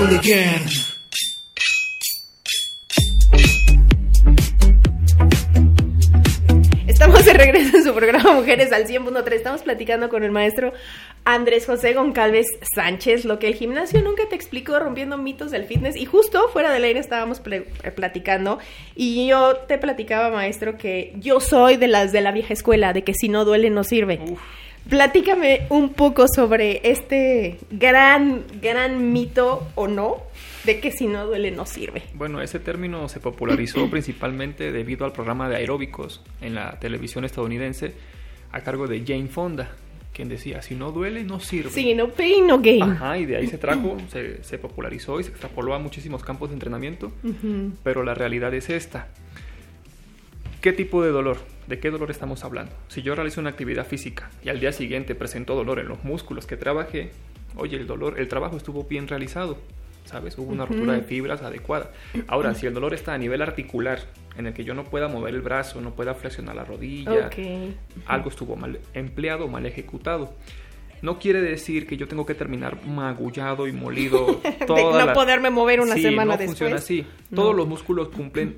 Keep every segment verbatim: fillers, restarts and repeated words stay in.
Estamos de regreso en su programa Mujeres al cien punto tres. Estamos platicando con el maestro Andrés José Goncalves Sánchez, lo que el gimnasio nunca te explicó, rompiendo mitos del fitness. Y justo fuera del aire estábamos pl- platicando y yo te platicaba, maestro, que yo soy de las de la vieja escuela, de que si no duele no sirve. Uf. Platícame un poco sobre este gran, gran mito, o no, de que si no duele no sirve. Bueno, ese término se popularizó principalmente debido al programa de aeróbicos en la televisión estadounidense a cargo de Jane Fonda, quien decía, si no duele no sirve. Sí, no pain, no gain. Ajá, y de ahí se trajo, se, se popularizó y se extrapoló a muchísimos campos de entrenamiento, uh-huh. Pero la realidad es esta. ¿Qué tipo de dolor? ¿De qué dolor estamos hablando? Si yo realizo una actividad física y al día siguiente presento dolor en los músculos que trabajé, oye, el dolor, el trabajo estuvo bien realizado, ¿sabes? Hubo una uh-huh. rotura de fibras adecuada. Ahora, si el dolor está a nivel articular, en el que yo no pueda mover el brazo, no pueda flexionar la rodilla, okay. uh-huh. algo estuvo mal empleado, mal ejecutado. No quiere decir que yo tengo que terminar magullado y molido toda de no la... poderme mover una sí, semana no después. Funciona así. No. Todos los músculos cumplen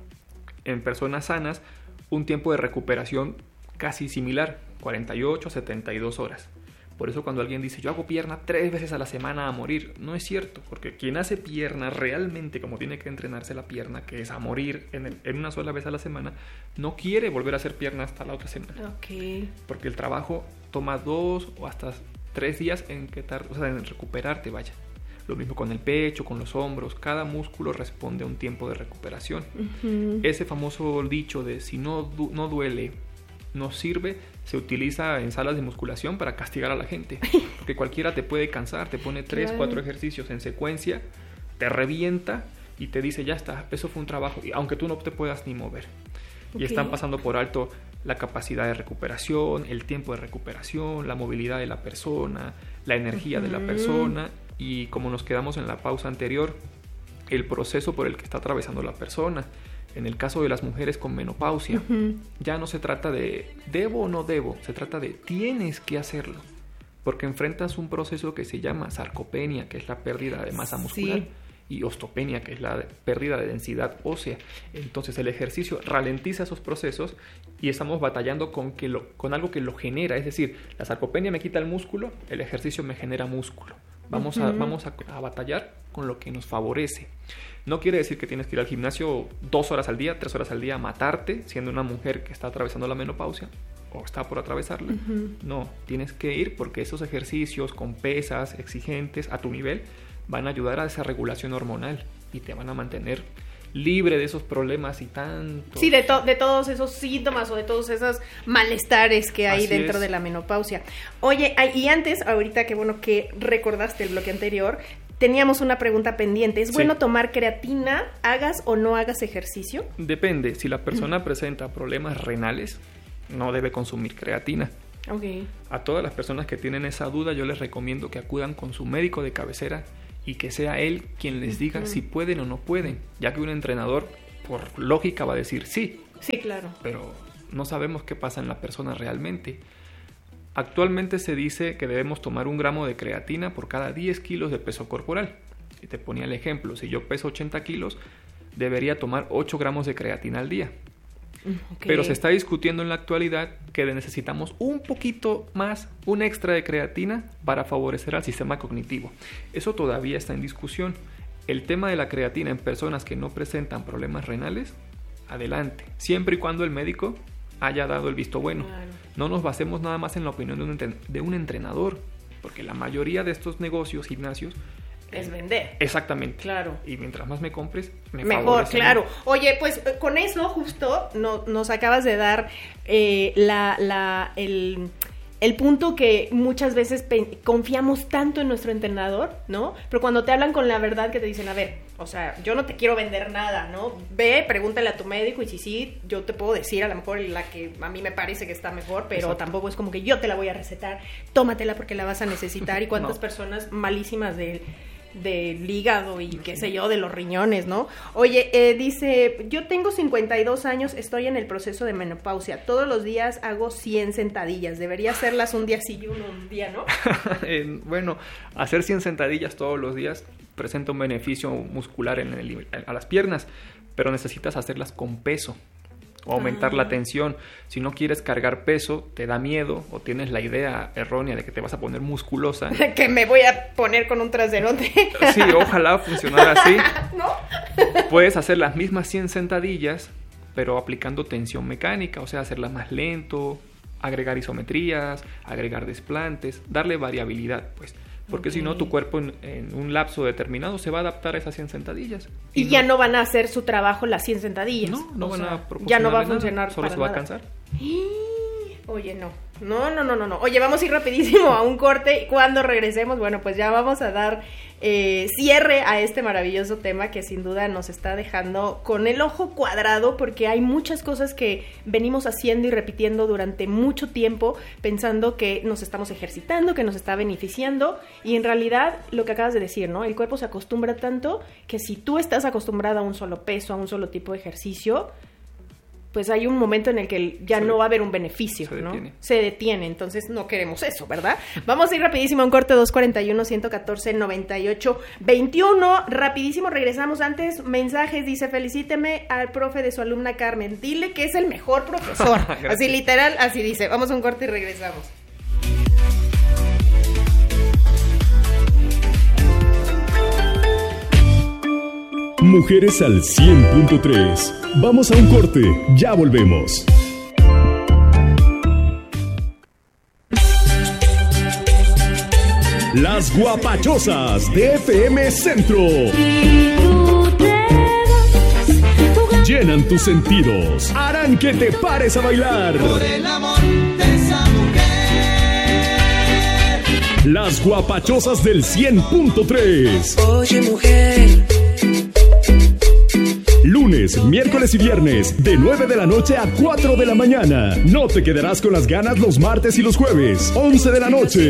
en personas sanas un tiempo de recuperación casi similar, cuarenta y ocho a setenta y dos horas. Por eso cuando alguien dice, yo hago pierna tres veces a la semana a morir, no es cierto, porque quien hace pierna realmente como tiene que entrenarse la pierna, que es a morir en, el, en una sola vez a la semana, no quiere volver a hacer pierna hasta la otra semana. Okay. Porque el trabajo toma dos o hasta tres días en, que tar- o sea, en recuperarte, vaya. Lo mismo con el pecho, con los hombros. Cada músculo responde a un tiempo de recuperación. Uh-huh. Ese famoso dicho de si no, du- no duele, no sirve, se utiliza en salas de musculación para castigar a la gente. Porque cualquiera te puede cansar, te pone tres, claro. cuatro ejercicios en secuencia, te revienta y te dice, ya está, eso fue un trabajo, aunque tú no te puedas ni mover. Okay. Y están pasando por alto la capacidad de recuperación, el tiempo de recuperación, la movilidad de la persona, la energía uh-huh. de la persona. Y como nos quedamos en la pausa anterior, el proceso por el que está atravesando la persona. En el caso de las mujeres con menopausia, uh-huh. ya no se trata de debo o no debo, se trata de tienes que hacerlo, porque enfrentas un proceso que se llama sarcopenia, que es la pérdida de masa muscular, sí. y osteopenia, que es la pérdida de densidad ósea. Entonces el ejercicio ralentiza esos procesos y estamos batallando con, que lo, con algo que lo genera, es decir, la sarcopenia me quita el músculo, el ejercicio me genera músculo. Vamos, uh-huh. a, vamos a, a batallar con lo que nos favorece. No quiere decir que tienes que ir al gimnasio dos horas al día, tres horas al día a matarte, siendo una mujer que está atravesando la menopausia o está por atravesarla. Uh-huh. No, tienes que ir porque esos ejercicios con pesas exigentes a tu nivel van a ayudar a esa regulación hormonal y te van a mantener libre de esos problemas y tanto. Sí, de, to- de todos esos síntomas o de todos esos malestares que hay Así dentro es. de la menopausia. Oye, y antes, ahorita que bueno que recordaste el bloque anterior, teníamos una pregunta pendiente. ¿Es sí. bueno tomar creatina, hagas o no hagas ejercicio? Depende. Si la persona presenta problemas renales, no debe consumir creatina. Okay. A todas las personas que tienen esa duda, yo les recomiendo que acudan con su médico de cabecera y que sea él quien les diga uh-huh. si pueden o no pueden, ya que un entrenador, por lógica, va a decir sí. Sí, claro. Pero no sabemos qué pasa en la persona realmente. Actualmente se dice que debemos tomar un gramo de creatina por cada diez kilos de peso corporal. Y te ponía el ejemplo, si yo peso ochenta kilos, debería tomar ocho gramos de creatina al día. Okay. Pero se está discutiendo en la actualidad que necesitamos un poquito más, un extra de creatina para favorecer al sistema cognitivo. Eso todavía está en discusión. El tema de la creatina en personas que no presentan problemas renales, adelante, siempre y cuando el médico haya dado el visto bueno. Claro. No nos basemos nada más en la opinión de un, entren- de un entrenador, porque la mayoría de estos negocios, gimnasios, es vender. Exactamente. Claro. Y mientras más me compres, me mejor, claro. Oye, pues con eso justo no, nos acabas de dar eh, la, la, el, el punto que muchas veces pe- confiamos tanto en nuestro entrenador, ¿no? Pero cuando te hablan con la verdad que te dicen, a ver, o sea, yo no te quiero vender nada, ¿no? Ve, pregúntale a tu médico y si sí, yo te puedo decir a lo mejor la que a mí me parece que está mejor, pero Exacto. tampoco es como que yo te la voy a recetar, tómatela porque la vas a necesitar. Y cuántas no. personas malísimas de del hígado y qué sé yo, de los riñones, ¿no? Oye, eh, dice, yo tengo cincuenta y dos años, estoy en el proceso de menopausia, todos los días hago cien sentadillas, debería hacerlas un día sí y uno un día, ¿no? eh, bueno, hacer cien sentadillas todos los días presenta un beneficio muscular en el, a las piernas, pero necesitas hacerlas con peso. O aumentar ah. la tensión. Si no quieres cargar peso, te da miedo o tienes la idea errónea de que te vas a poner musculosa. Que me voy a poner con un traserote. Sí, ojalá funcionara así. ¿No? Puedes hacer las mismas cien sentadillas, pero aplicando tensión mecánica, o sea, hacerlas más lento, agregar isometrías, agregar desplantes, darle variabilidad, pues. Porque okay. si no, tu cuerpo en, en un lapso determinado se va a adaptar a esas cien sentadillas. Y, y no, ya no van a hacer su trabajo las cien sentadillas. No, no o van sea, a proporcionar ya no va a nada, funcionar solo para se va nada. a cansar. Oye, no. No, no, no, no, no. Oye, vamos a ir rapidísimo a un corte y cuando regresemos, bueno, pues ya vamos a dar eh, cierre a este maravilloso tema que sin duda nos está dejando con el ojo cuadrado porque hay muchas cosas que venimos haciendo y repitiendo durante mucho tiempo pensando que nos estamos ejercitando, que nos está beneficiando y en realidad lo que acabas de decir, ¿no? El cuerpo se acostumbra tanto que si tú estás acostumbrada a un solo peso, a un solo tipo de ejercicio, pues hay un momento en el que ya se no va a haber un beneficio, se ¿no? Detiene. Se detiene, entonces no queremos eso, ¿verdad? Vamos a ir rapidísimo a un corte, dos cuarenta y uno, ciento catorce, noventa y ocho, veintiuno, rapidísimo, regresamos. Antes, mensajes, dice, felicíteme al profe de su alumna Carmen, dile que es el mejor profesor, así literal, así dice. Vamos a un corte y regresamos. Mujeres al cien punto tres. Vamos a un corte, ya volvemos. Las guapachosas de F M Centro llenan tus sentidos, harán que te pares a bailar. Por el amor de esa mujer. Las guapachosas del cien punto tres. Oye, mujer. Lunes, miércoles y viernes, de nueve de la noche a cuatro de la mañana. No te quedarás con las ganas los martes y los jueves, once de la noche.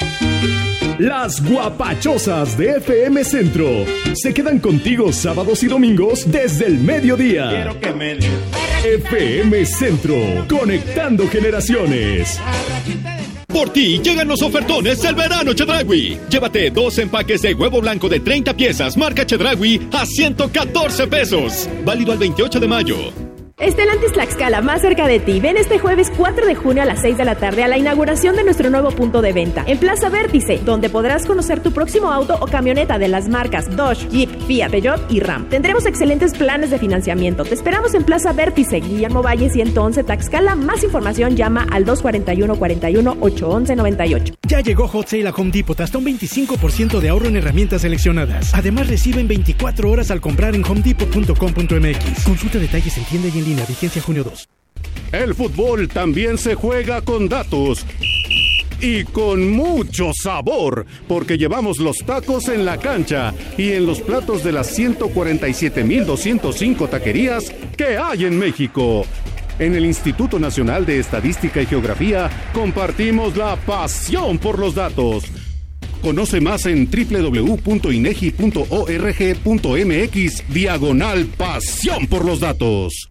Las guapachosas de F M Centro se quedan contigo sábados y domingos desde el mediodía. Quiero que me... F M Centro, conectando generaciones. Por ti llegan los ofertones del verano Chedraui. Llévate dos empaques de huevo blanco de treinta piezas marca Chedraui a ciento catorce pesos. Válido al veintiocho de mayo. Estelantis Tlaxcala, más cerca de ti. Ven este jueves cuatro de junio a las seis de la tarde a la inauguración de nuestro nuevo punto de venta en Plaza Vértice, donde podrás conocer tu próximo auto o camioneta de las marcas Dodge, Jeep, Fiat, Peugeot y Ram. Tendremos excelentes planes de financiamiento. Te esperamos en Plaza Vértice, Guillermo Valle ciento once, Tlaxcala. Más información llama al dos cuarenta y uno, cuarenta y uno, ochocientos once, noventa y ocho. Ya llegó Hot Sale a Home Depot, hasta un veinticinco por ciento de ahorro en herramientas seleccionadas. Además, reciben veinticuatro horas al comprar en home depot punto com punto m x. Consulta detalles en tienda y en línea. Vigencia junio dos. El fútbol también se juega con datos y con mucho sabor, porque llevamos los tacos en la cancha y en los platos de las ciento cuarenta y siete mil doscientos cinco taquerías que hay en México. En el Instituto Nacional de Estadística y Geografía compartimos la pasión por los datos. Conoce más en doble u doble u doble u punto inegi punto org punto m x diagonal pasión por los datos.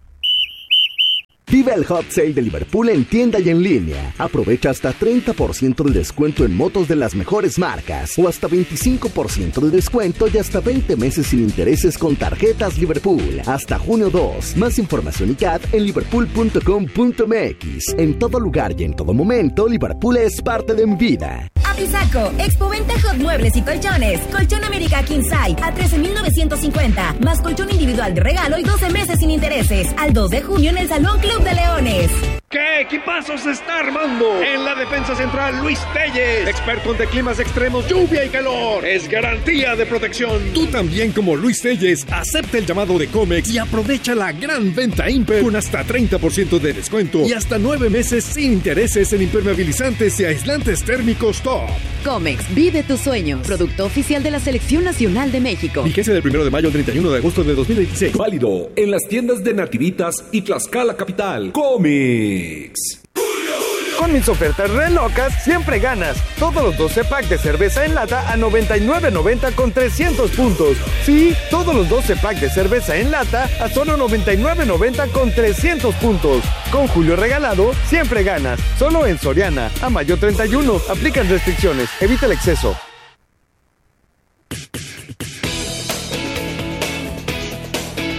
Vive el Hot Sale de Liverpool en tienda y en línea. Aprovecha hasta treinta por ciento de descuento en motos de las mejores marcas o hasta veinticinco por ciento de descuento y hasta veinte meses sin intereses con tarjetas Liverpool. Hasta junio dos. Más información y C A D en liverpool punto com punto m x. En todo lugar y en todo momento, Liverpool es parte de mi vida. Apizaco, Expoventa Hot Muebles y Colchones. Colchón América King Size a trece mil novecientos cincuenta. Más colchón individual de regalo y doce meses sin intereses. Al dos de junio en el Salón Club de Leones. ¿Qué equipazo se está armando? En la defensa central, Luis Telles, experto ante climas extremos, lluvia y calor. Es garantía de protección. Tú también, como Luis Telles, acepta el llamado de Comex y aprovecha la gran venta Imper con hasta treinta por ciento de descuento y hasta nueve meses sin intereses en impermeabilizantes y aislantes térmicos top. Comex, vive tus sueños. Producto oficial de la Selección Nacional de México. Vigencia del primero de mayo al treinta y uno de agosto de dos mil veintiséis. Válido en las tiendas de Nativitas y Tlaxcala Capital. Comex. Con mis ofertas re locas, siempre ganas. Todos los doce packs de cerveza en lata a noventa y nueve noventa con trescientos puntos. Sí, todos los doce packs de cerveza en lata a solo noventa y nueve noventa con trescientos puntos. Con Julio Regalado, siempre ganas. Solo en Soriana. A mayo treinta y uno. Aplican restricciones. Evita el exceso.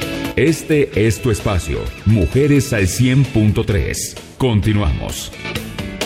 Este es tu espacio. Mujeres al cien punto tres. Continuamos.